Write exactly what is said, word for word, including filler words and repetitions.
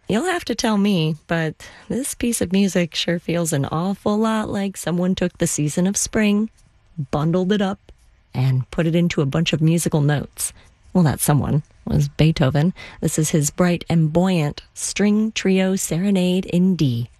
You'll have to tell me, but this piece of music sure feels an awful lot like someone took the season of spring, bundled it up, and put it into a bunch of musical notes. Well, that someone was Beethoven. This is his bright and buoyant string trio serenade in D.